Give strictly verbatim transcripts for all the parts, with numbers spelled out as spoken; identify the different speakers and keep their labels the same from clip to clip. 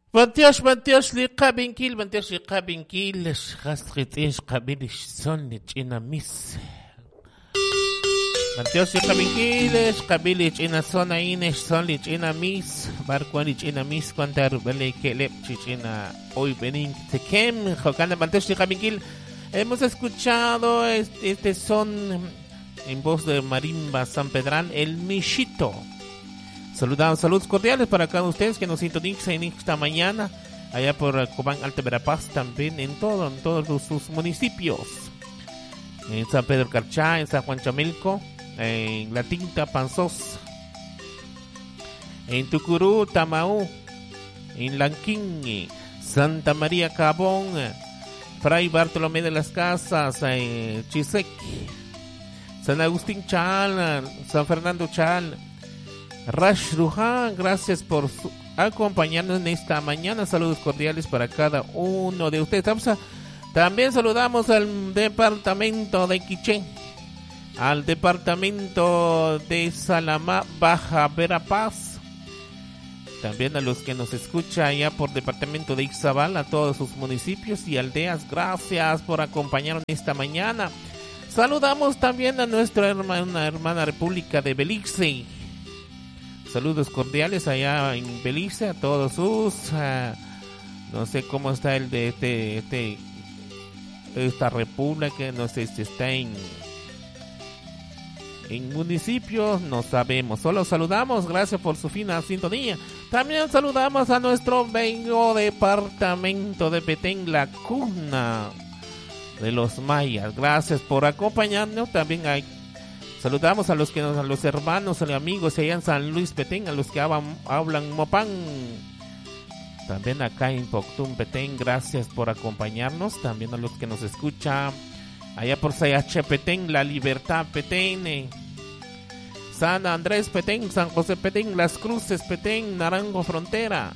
Speaker 1: Matiosh, Matiosh, liqa binkil, Matiosh, liqa binkil, shastrit ish, qabilish, son, lichina mis. Matiosh, liqa binkil, shqabilish, ina son, ainish, son, lichina mis. Barquan, lichina mis, cuantar, vale, kelep, chichina, hoy benin, tekem, jocana, Matiosh, liqa binkil. Hemos escuchado este, este son en voz de Marimba San Pedrán, el Michito. Saludamos, saludos cordiales para cada uno de ustedes que nos sintonizan en esta mañana, allá por Cobán, Alta Verapaz, también en todo, en todos sus municipios, en San Pedro Carchá, en San Juan Chamilco, en La Tinta, Panzós, en Tucurú, Tamaú, en Lanquín, Santa María Cabón, Fray Bartolomé de las Casas, en Chisec, San Agustín Chal, San Fernando Chal, Rash Ruján, gracias por su, acompañarnos en esta mañana. Saludos cordiales para cada uno de ustedes. Vamos a, también saludamos al departamento de Quiché, al departamento de Salamá, Baja Verapaz, también a los que nos escuchan allá por departamento de Ixabal, a todos sus municipios y aldeas. Gracias por acompañarnos esta mañana. Saludamos también a nuestra hermana, hermana República de Belice. Saludos cordiales allá en Belice a todos sus, uh, no sé cómo está el de este, este esta república, no sé si está en en municipios, no sabemos, solo saludamos, gracias por su fina sintonía. También saludamos a nuestro bello departamento de Petén, la cuna de los mayas. Gracias por acompañarnos. También hay saludamos a los que nos, a los hermanos, a los amigos allá en San Luis Petén, a los que hablan, hablan Mopán. También acá en Poctum Petén, gracias por acompañarnos. También a los que nos escuchan allá por Sayache Petén, La Libertad Petén, San Andrés Petén, San José Petén, Las Cruces Petén, Naranjo Frontera,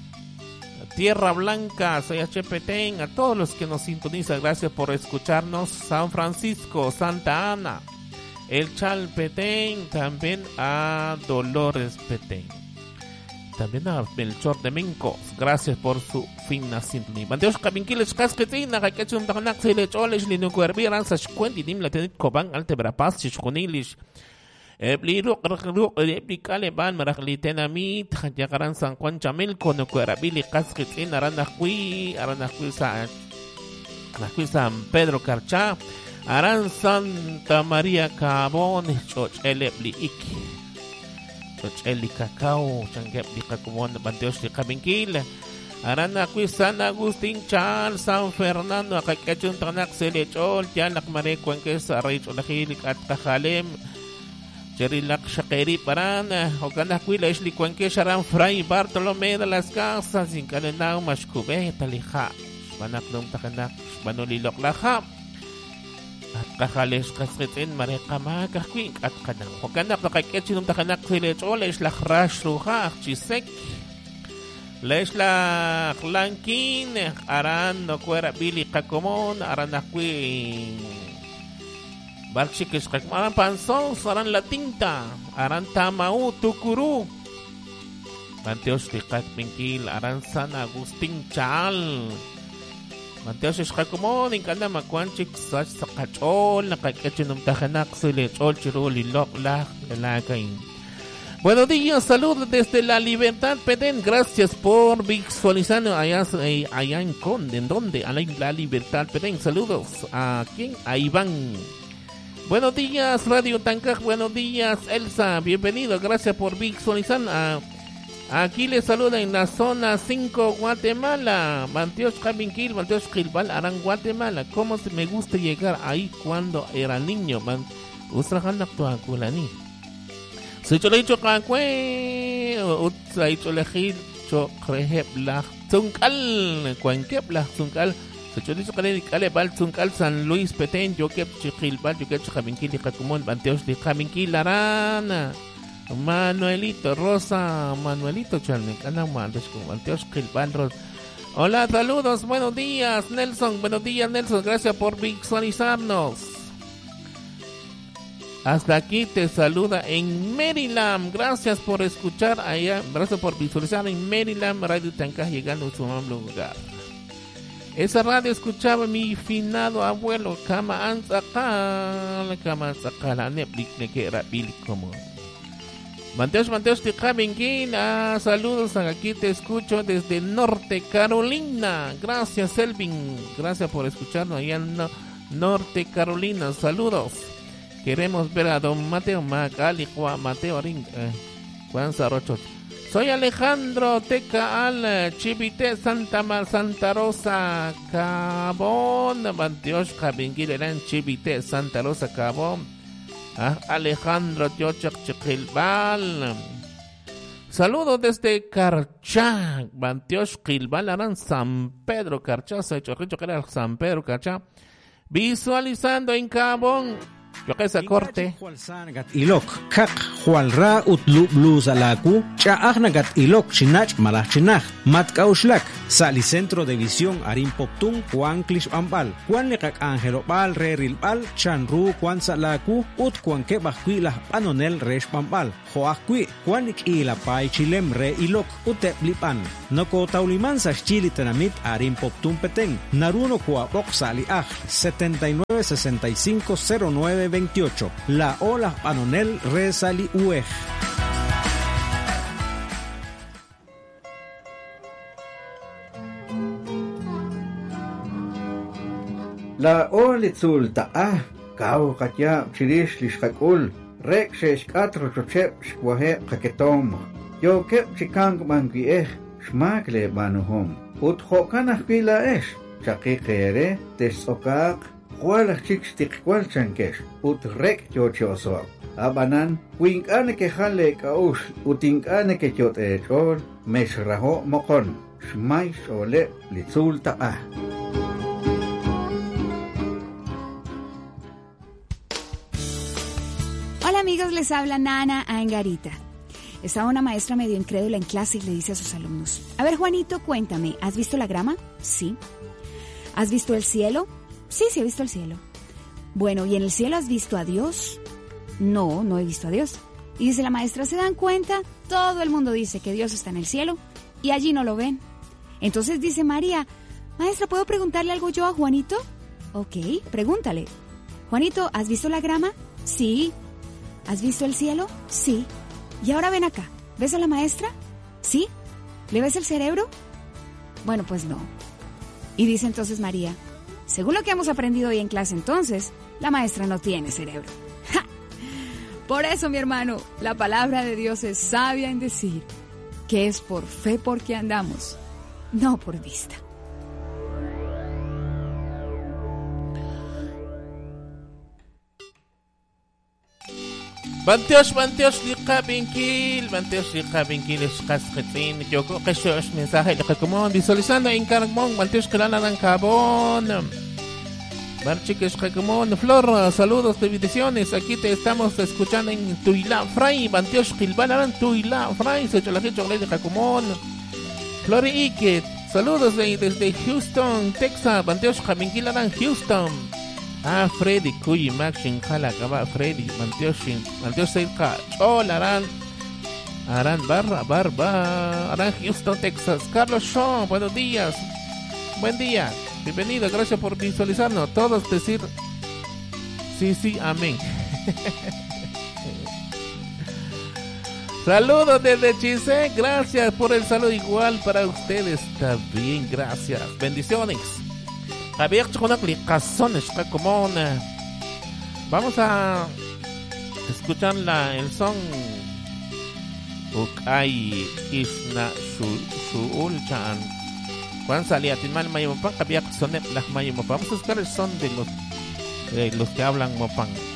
Speaker 1: Tierra Blanca, Sayache Petén, a todos los que nos sintonizan, gracias por escucharnos. San Francisco, Santa Ana, El Chal Petén, también a Dolores Petén, también a Melchor de Mencos, gracias por su fina sintonía. Bandeos Cabinquiles Casquetina, Raquechum Tanax, Lecholes, Linucuerbiran, Sashquenti, Dim, Latinit Cobán, Alte Verapaz, Chichconilish, Ebliru, Replicale, Ban, Marajlitenamit, Yagaran San Juan Chamilco, Nucuerabili, Casquetina, Aranacui, Aranacui, San Pedro Carchá, Aran Santa María Cabón, Chochele Bliiki, Chocheli Cacao, Changuepli Cacumón, Banteos de Cabinquil, Aran Acui San Agustín Chal, San Fernando, Acachun Tanax, Lechol, Yanak Mare Cuenques, Arrich Olajil, Atajalem, Cherilak Shakeri Parana, Ocanacuila, Esli Cuenques, Aran Fray Bartolomé de las Casas, Sin Calenao, Mashcube, Talija, Banak Dom Tacanak, Banolilok Laja. Kakales kasritin marekama kakwing at kanang wakanak nakakit sinong takanak silechol es la rash ruha chisek les la lankin aran no kuera bili kakomon aran nakwi barchikis kakmaran panson aran la tinta aran tamau tukuru Manteos tikat mingkil aran San Agustín Chal Manteos es como en cada macuanchik sa sakachol nakakachunum tajanak silechol chiruli lokla lagain. Buenos días, saludos desde La Libertad Petén, gracias por visualizar allá, allá en Conde, ¿en dónde? A la, la Libertad Petén, saludos a quién, a Iván. Buenos días Radio Tancaj, buenos días Elsa, bienvenido, gracias por visualizar a aquí les saluda en la zona cinco Guatemala, Manteos Cabinquil, Manteos Quilbal, Arán Guatemala. Cómo se me gusta llegar ahí cuando era niño, man. Ustrajan actua culani. Se yo le he dicho cacue, se ha dicho elegir, yo crejebla, zuncal, cuanquebla, zuncal. Se yo le he dicho que le bal zuncal San Luis Petén, yo que Quilbal, yo que Cabinquil y Cacumón, Manteos de Cabinquil, Arana. Manuelito Rosa, Manuelito Chalnik, Manteos Quilbalros. Hola, saludos, buenos días, Nelson, buenos días, Nelson, gracias por visualizarnos. Hasta aquí te saluda en Maryland. Gracias por escuchar allá, gracias por visualizar en Maryland, Radio Tancaj, llegando a su amable lugar. Esa radio escuchaba mi finado abuelo, Kama Anzakal, Kama Anzakal, Aneplik, que era Billy como. Mateos, Mateos, te Cabinguín, ah, saludos, aquí te escucho desde Norte Carolina. Gracias, Elvin, gracias por escucharnos allá en no, Norte Carolina, saludos. Queremos ver a don Mateo Macali, Juan Mateo Arín, eh, Juan Sarrocho. Soy Alejandro Teca Al, Chivite Santa Mar, Santa Rosa, Cabón, Mateos, Cabinguín, eran Chivite Santa Rosa, Cabón. Ah, Alejandro Tiochak Chilbal. Saludos desde Carchá, Bantiosh Quilbal, Aran San Pedro Carchá, se hecho que era San Pedro Carchá. Visualizando en Cabón, yo que esa corte.
Speaker 2: Ilok, kak, Jualra, Utlu, Blues Alaku, Chaagnagat Ilok, Chinach, Malachinach, Matkauslak, Salicentro de Visión, Arim Poptun, Juan Klish Ambal, Juan Lekak Angelo Bal, Reril Bal, Chanru, Juan Salaku, Ut Juan Kebakwilah, Panonel Resh Pambal, Joakwi, Juan Ikila Pai Chilem Re Ilok, Uteplipan, Noko Tauliman Chili Tenamit, Arim Poptun Petén, Naruno Kuapok Sali Aj, setenta y nueve sesenta y cinco cero nueve veintiocho, La Ola Panonel Re Sali Uej.
Speaker 3: La Olitzul Ta'ah, Kau Katya, Chirish Lishkakul, Rek Shesh Katro Chochep, Shwahe Kaketom, Yo Kep Chikang Mangieh, Shmakle Banuhom, Ut Hokanach Pila Esh, Chaki Kere, Tesokak, Hualach Chikstik Qualchankesh, Ut Rek Chochoso, Abanan, Winkane Kehale Kaush, Utinkane Kechot Echor, Meshraho Mokon, Shmai Shole Litzul Ta'ah.
Speaker 4: Hola amigos, les habla Nana Angarita. Estaba una maestra medio incrédula en clase y le dice a sus alumnos: a ver, Juanito, cuéntame, ¿has visto la grama? Sí. ¿Has visto el cielo? Sí, sí he visto el cielo. Bueno, ¿y en el cielo has visto a Dios? No, no he visto a Dios. Y dice la maestra: ¿se dan cuenta? Todo el mundo dice que Dios está en el cielo y allí no lo ven. Entonces dice María: maestra, ¿puedo preguntarle algo yo a Juanito? Ok, pregúntale. Juanito, ¿has visto la grama? Sí. ¿Has visto el cielo? Sí. Y ahora ven acá. ¿Ves a la maestra? ¿Sí? ¿Le ves el cerebro? Bueno, pues no. Y dice entonces María: según lo que hemos aprendido hoy en clase, entonces, la maestra no tiene cerebro. ¡Ja! Por eso, mi hermano, la palabra de Dios es sabia en decir que es por fe porque andamos, no por vista.
Speaker 1: Banteos, Banteos, Lika Binkil, Banteos, Lika Binkil, Escasquetín, Yoko, Quesos, mensaje, Lika Común, visualizando en Carmón, Banteos, Calana, Cabón, Barchiques, Común, Flor, saludos de bendiciones, aquí te estamos escuchando en Tuilá, Fray, Banteos, Gilbanaran, Tuilá, Fray, se echó la gente, Lika Común, Flor Iket, saludos de, desde Houston, Texas, Banteos, Cabinquilaran, Houston. Ah, Freddy, Kuyi, Maxin, Jala, Gaba, Freddy, Mantioshin, Mantioshin, hola, Aran, Aran, Barra, Barba, Aran, Houston, Texas, Carlos Shaw, buenos días, buen día, bienvenido, gracias por visualizarnos, todos decir, sí, sí, amén. Saludos desde Chise, gracias por el saludo igual para ustedes, también, gracias, bendiciones. Vamos a escuchar la, el son Ukay Isna Shuulchan. Juan salía Timal Mayumopang, había sonet las Mayumopang. Vamos a escuchar el son de los, de los que hablan Mopang.